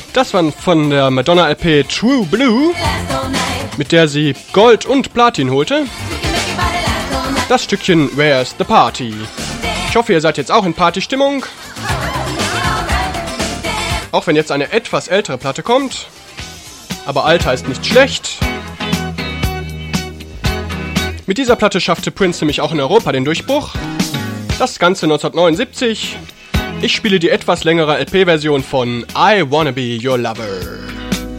Das war von der Madonna-LP True Blue, mit der sie Gold und Platin holte. Das Stückchen Where's the Party? Ich hoffe, ihr seid jetzt auch in Partystimmung. Auch wenn jetzt eine etwas ältere Platte kommt. Aber Alter ist nicht schlecht. Mit dieser Platte schaffte Prince nämlich auch in Europa den Durchbruch. Das Ganze 1979. Ich spiele die etwas längere LP-Version von I Wanna Be Your Lover.